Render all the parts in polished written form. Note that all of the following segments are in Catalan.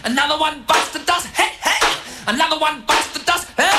Another one bites the dust. Hey, hey. Another one bites the dust. Hey.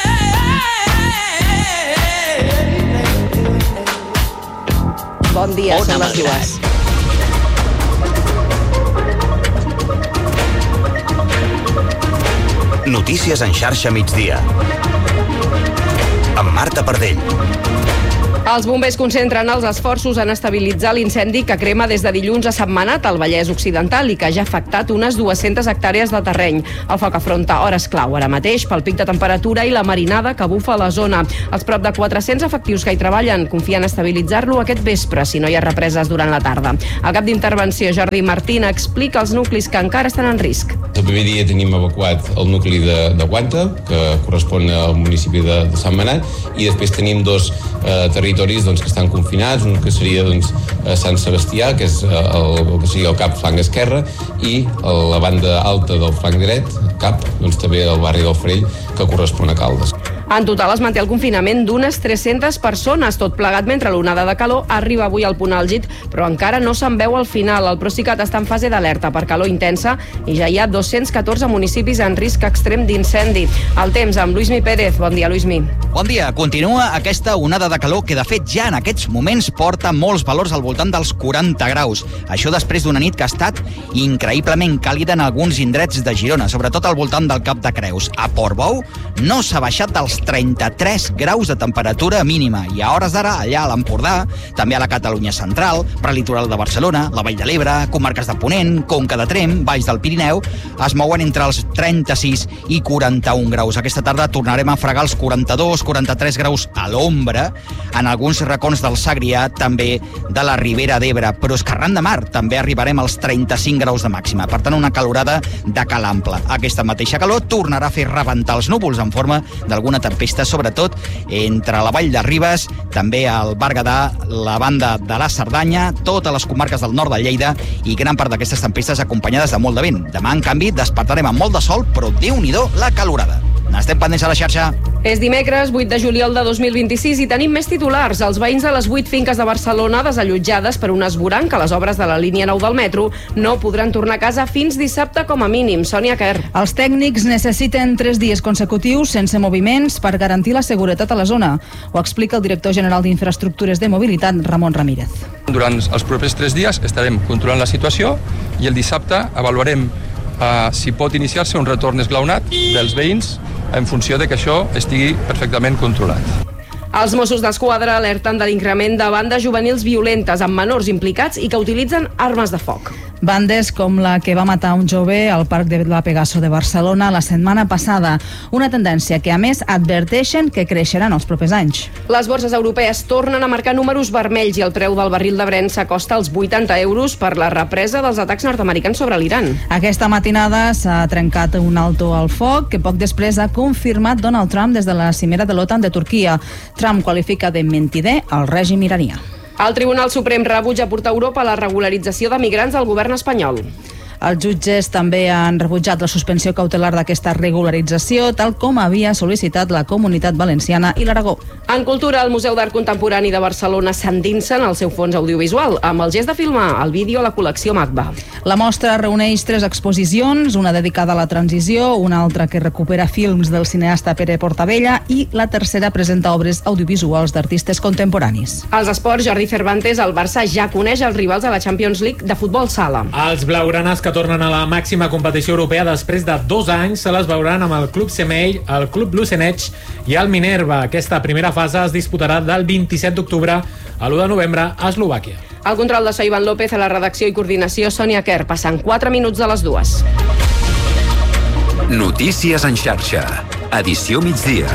Bon dia, són les dues. Notícies en xarxa migdia. Amb Marta Pardell. Els bombers concentren els esforços en estabilitzar l'incendi que crema des de dilluns a Sentmenat, al Vallès Occidental, i que ja ha afectat unes 200 hectàrees de terreny. El foc afronta hores clau ara mateix pel pic de temperatura i la marinada que bufa a la zona. Els prop de 400 efectius que hi treballen confien estabilitzar-lo aquest vespre, si no hi ha represes durant la tarda. El cap d'intervenció, Jordi Martín, explica els nuclis que encara estan en risc. El primer dia tenim evacuat el nucli de Guanta, que correspon al municipi de Sentmenat, i després tenim dos territoris que estan confinats, un que seria Sant Sebastià, que és el que seria el cap flanc esquerre, i la banda alta del flanc dret, cap, també el barri del Farell, que correspon a Caldes. En total es manté el confinament d'unes 300 persones, tot plegat mentre l'onada de calor arriba avui al punt àlgid, però encara no se'n veu al final. El Procicat està en fase d'alerta per calor intensa i ja hi ha 214 municipis en risc extrem d'incendi. El temps amb Luismi Pérez. Bon dia, Luismi. Bon dia. Continua aquesta onada de calor que, de fet, ja en aquests moments porta molts valors al voltant dels 40 graus. Això després d'una nit que ha estat increïblement càlida en alguns indrets de Girona, sobretot al voltant del Cap de Creus. A Portbou no s'ha baixat dels 33 graus de temperatura mínima i a hores d'ara, allà a l'Empordà, també a la Catalunya central, prelitoral de Barcelona, la Vall de l'Ebre, comarques de Ponent, Conca de Tremp, Valls del Pirineu, es mouen entre els 36 i 41 graus. Aquesta tarda tornarem a fregar els 42-43 graus a l'ombra en alguns racons del Segrià, també de la Ribera d'Ebre, però és que arran de mar també arribarem als 35 graus de màxima. Per tant, una calorada de cal ample. Aquesta mateixa calor tornarà a fer rebentar els núvols en forma d'alguna tempesta, sobretot entre la Vall de Ribes, també al Berguedà, la banda de la Cerdanya, totes les comarques del nord de Lleida, i gran part d'aquestes tempestes acompanyades de molt de vent. Demà, en canvi, despertarem amb molt de sol, però Déu-n'hi-do la calorada. N'estem pendents a la xarxa. És dimecres, 8 de juliol de 2026, i tenim més titulars. Els veïns de les 8 finques de Barcelona desallotjades per un esvoranc a les obres de la línia 9 del metro no podran tornar a casa fins dissabte com a mínim. Sònia Quer. Els tècnics necessiten 3 dies consecutius sense moviments per garantir la seguretat a la zona. Ho explica el director general d'Infraestructures de Mobilitat, Ramon Ramírez. Durant els propers 3 dies estarem controlant la situació i el dissabte avaluarem si pot iniciar-se un retorn esglaonat dels veïns en funció de que això estigui perfectament controlat. Els Mossos d'Esquadra alerten de l'increment de bandes juvenils violentes amb menors implicats i que utilitzen armes de foc. Bandes com la que va matar un jove al Parc de la Pegaso de Barcelona la setmana passada. Una tendència que, a més, adverteixen que creixerà en els propers anys. Les borses europees tornen a marcar números vermells i el preu del barril de Brent s'acosta als 80 euros per la represa dels atacs nord-americans sobre l'Iran. Aquesta matinada s'ha trencat un alto al foc que poc després ha confirmat Donald Trump des de la cimera de l'OTAN de Turquia. Trump qualifica de mentider el règim iranià. El Tribunal Suprem rebutja portar a Europa la regularització de migrants al govern espanyol. Els jutges també han rebutjat la suspensió cautelar d'aquesta regularització, tal com havia sol·licitat la Comunitat Valenciana i l'Aragó. En cultura, el Museu d'Art Contemporani de Barcelona s'endinsa en el seu fons audiovisual, amb el gest de filmar el vídeo a la col·lecció MACBA. La mostra reuneix 3 exposicions, una dedicada a la transició, una altra que recupera films del cineasta Pere Portabella i la tercera presenta obres audiovisuals d'artistes contemporanis. Als esports, Jordi Cervantes, el Barça ja coneix els rivals a la Champions League de futbol sala. Els blaugranes que tornen a la màxima competició europea després de 2 anys se les veuran amb el Club Semell, el Club Lucenech i el Minerva. Aquesta primera fase es disputarà del 27 d'octubre a l'1 de novembre a Eslovàquia. El control de so Ivan López, a la redacció i coordinació Sònia Quer, passant 4 minuts de les 2. Notícies en xarxa. Edició migdia.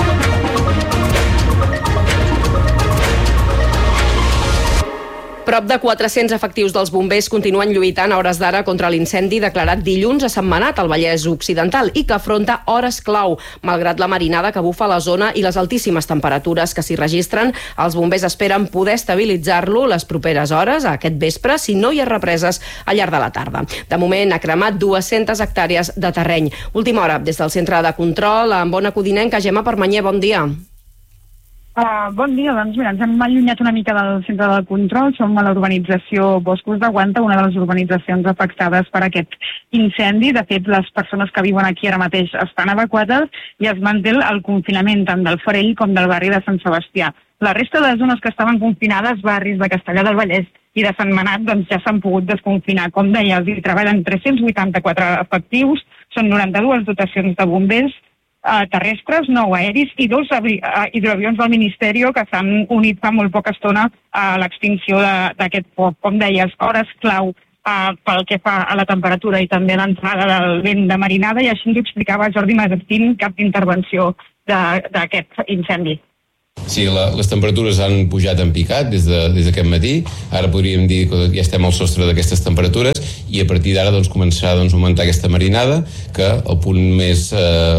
Prop de 400 efectius dels bombers continuen lluitant a hores d'ara contra l'incendi declarat dilluns a Sentmenat, al Vallès Occidental, i que afronta hores clau. Malgrat la marinada que bufa a la zona i les altíssimes temperatures que s'hi registren, els bombers esperen poder estabilitzar-lo les properes hores, aquest vespre, si no hi ha represes al llarg de la tarda. De moment ha cremat 200 hectàrees de terreny. Última hora, des del centre de control, amb Ona Codinenca, Gemma Permanyer, bon dia. Bon dia, doncs mira, ens hem allunyat una mica del centre del control. Som a la urbanització Boscos de Guanta, una de les urbanitzacions afectades per aquest incendi. De fet, les persones que viuen aquí ara mateix estan evacuades i es manté el confinament tant del Farell com del barri de Sant Sebastià. La resta de zones que estaven confinades, barris de Castellar del Vallès i de Sentmenat, doncs ja s'han pogut desconfinar. Com deia, hi treballen 384 efectius, són 92 dotacions de bombers, terrestres, 9 aeris i 2 hidroavions del Ministeri que s'han unit fa molt poca estona a l'extinció d'aquest foc. Com deies, hores clau pel que fa a la temperatura i també a l'entrada del vent de marinada, i així ens ho explicava Jordi Martín, cap d'intervenció d'aquest incendi. Sí, les temperatures han pujat en picat des d'aquest matí. Ara podríem dir que ja estem al sostre d'aquestes temperatures i a partir d'ara començarà a augmentar aquesta marinada, que el punt més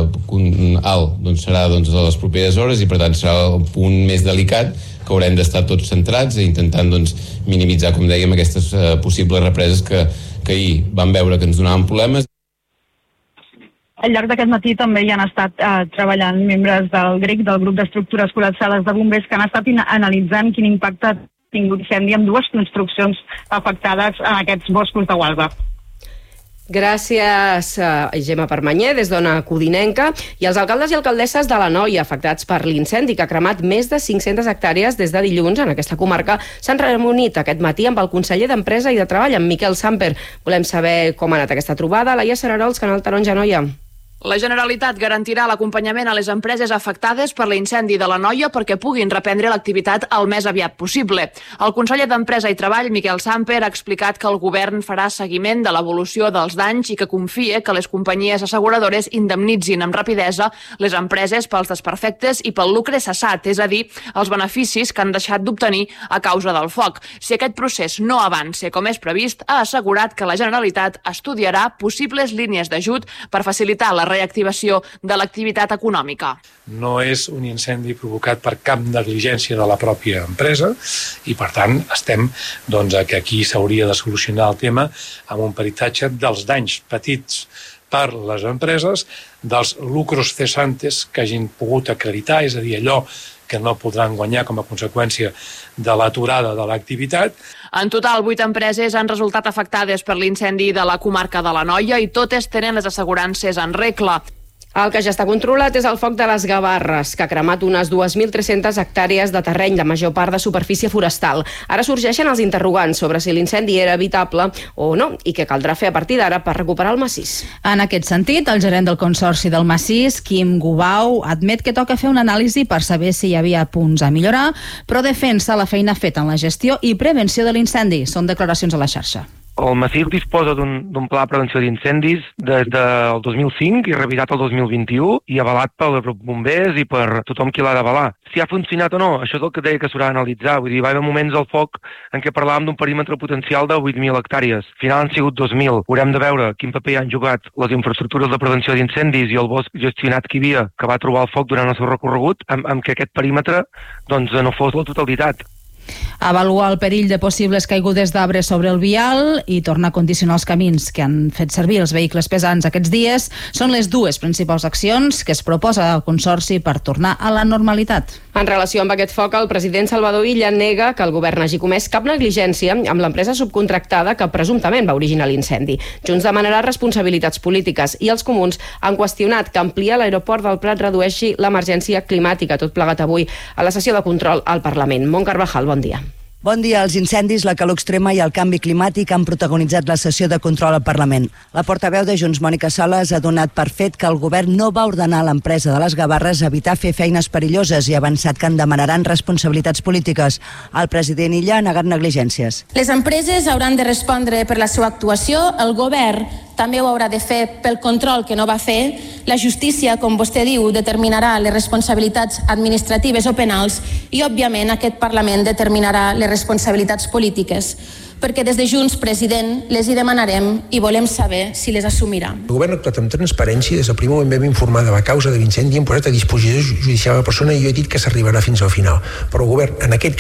alt serà a les properes hores i per tant serà el punt més delicat que haurem d'estar tots centrats i intentant minimitzar, com dèiem, aquestes possibles represes que ahir vam veure que ens donaven problemes. Al llarg d'aquest matí també hi han estat treballant membres del GREC, del grup d'estructures col·lapsades de bombers, que han estat analitzant quin impacte ha tingut l'incendi amb 2 construccions afectades en aquests boscos de Gualba. Gràcies, Gemma Permanyer, des d'Ona Codinenca. I els alcaldes i alcaldesses de l'Anoia, afectats per l'incendi que ha cremat més de 500 hectàrees des de dilluns en aquesta comarca, s'han reunit aquest matí amb el conseller d'Empresa i de Treball, en Miquel Samper. Volem saber com ha anat aquesta trobada. Laia Serarols, Canal Taronja, Anoia. La Generalitat garantirà l'acompanyament a les empreses afectades per l'incendi de l'Anoia perquè puguin reprendre l'activitat el més aviat possible. El conseller d'Empresa i Treball, Miquel Samper, ha explicat que el govern farà seguiment de l'evolució dels danys i que confia que les companyies asseguradores indemnitzin amb rapidesa les empreses pels desperfectes i pel lucre cessat, és a dir, els beneficis que han deixat d'obtenir a causa del foc. Si aquest procés no avança com és previst, ha assegurat que la Generalitat estudiarà possibles línies d'ajut per facilitar la reactivació de l'activitat econòmica. No és un incendi provocat per cap negligència de la pròpia empresa i, per tant, estem que aquí s'hauria de solucionar el tema amb un peritatge dels danys petits per les empreses, dels lucros cesantes que hagin pogut acreditar, és a dir, allò que no podran guanyar com a conseqüència de l'aturada de l'activitat. En total, 8 empreses han resultat afectades per l'incendi de la comarca de l'Anoia i totes tenen les assegurances en regla. El que ja està controlat és el foc de les Gavarres, que ha cremat unes 2.300 hectàrees de terreny, la major part de superfície forestal. Ara sorgeixen els interrogants sobre si l'incendi era evitable o no i què caldrà fer a partir d'ara per recuperar el massís. En aquest sentit, el gerent del Consorci del Massís, Quim Gubau, admet que toca fer una anàlisi per saber si hi havia punts a millorar, però defensa la feina feta en la gestió i prevenció de l'incendi. Són declaracions a la xarxa. El massís disposa d'un pla de prevenció d'incendis des del 2005 i revisat el 2021 i avalat per bombers i per tothom qui l'ha d'avalar. Si ha funcionat o no, això és el que deia que s'haurà d'analitzar. Vull dir, va haver moments al foc en què parlàvem d'un perímetre potencial de 8.000 hectàrees. Al final han sigut 2.000. Haurem de veure quin paper han jugat les infraestructures de prevenció d'incendis i el bosc gestionat que hi havia, que va trobar el foc durant el seu recorregut, amb que aquest perímetre no fos la totalitat. Avaluar el perill de possibles caigudes d'arbres sobre el vial i tornar a condicionar els camins que han fet servir els vehicles pesants aquests dies són les 2 principals accions que es proposa al Consorci per tornar a la normalitat. En relació amb aquest foc, el president Salvador Illa nega que el govern hagi comès cap negligència amb l'empresa subcontractada que presumptament va originar l'incendi. Junts demanarà responsabilitats polítiques i els comuns han qüestionat que ampliar l'aeroport del Prat redueixi l'emergència climàtica, tot plegat avui a la sessió de control al Parlament. Mont Carvajal, bon dia. Bon dia. Els incendis, la calor extrema i el canvi climàtic han protagonitzat la sessió de control al Parlament. La portaveu de Junts, Mònica Sales, ha donat per fet que el govern no va ordenar a l'empresa de les Gavarres evitar fer feines perilloses i ha avançat que en demanaran responsabilitats polítiques. El president Illa ha negat negligències. Les empreses hauran de respondre per la seva actuació, el govern també ho haurà de fer pel control que no va fer. La justícia, com vostè diu, determinarà les responsabilitats administratives o penals i, òbviament, aquest Parlament determinarà les responsabilitats polítiques, perquè des de Junts, president, les hi demanarem i volem saber si les assumirà. El govern ha actuat amb transparència, des del primer moment vam informar de la causa de l'incendi i hem posat a disposició judicial la persona i jo he dit que s'arribarà fins al final. Però el govern, en aquest cas,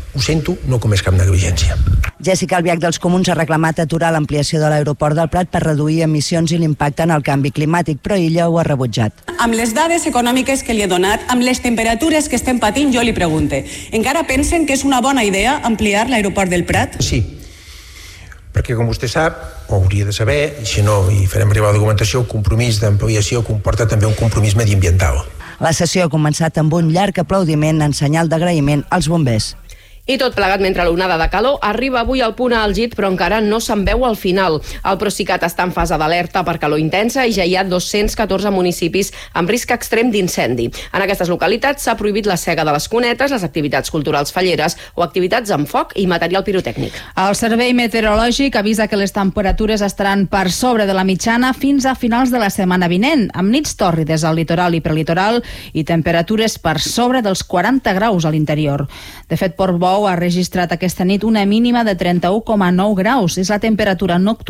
ho sento, no comés cap negligència. Jessica Albiach dels Comuns ha reclamat aturar l'ampliació de l'aeroport del Prat per reduir emissions i l'impacte en el canvi climàtic, però ella ho ha rebutjat. Amb les dades econòmiques que li he donat, amb les temperatures que estem patint, jo li pregunte, encara pensen que és una bona idea ampliar l'aeroport del Prat? Sí, perquè com vostè sap, o hauria de saber, i si no hi farem arribar la documentació, el compromís d'ampliació comporta també un compromís mediambiental. La sessió ha començat amb un llarg aplaudiment en senyal d'agraïment als bombers. I tot plegat mentre l'onada de calor arriba avui al punt àlgid, però encara no se'n veu al final. El Procicat està en fase d'alerta per calor intensa i ja hi ha 214 municipis amb risc extrem d'incendi. En aquestes localitats s'ha prohibit la sega de les cunetes, les activitats culturals falleres o activitats amb foc i material pirotècnic. El Servei Meteorològic avisa que les temperatures estaran per sobre de la mitjana fins a finals de la setmana vinent, amb nits tòrrides al litoral i prelitoral i temperatures per sobre dels 40 graus a l'interior. De fet, Portbou ha registrat aquesta nit una mínima de 31,9 graus. És la temperatura nocturna